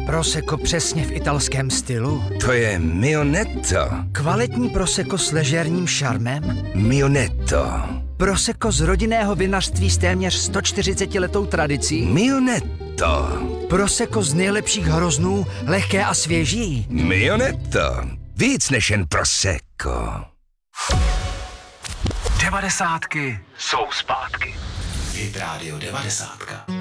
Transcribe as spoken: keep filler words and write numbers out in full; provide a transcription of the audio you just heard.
Prosecco přesně v italském stylu. To je Mionetto. Kvalitní Prosecco s ležérním šarmem. Mionetto. Prosecco z rodinného vinařství s téměř sto čtyřicetiletou tradicí. Mionetto. Prosecco z nejlepších hroznů, lehké a svěží. Mionetto. Víc než jen Prosecco. Devadesátky jsou zpátky. Hit Radio devadesátka.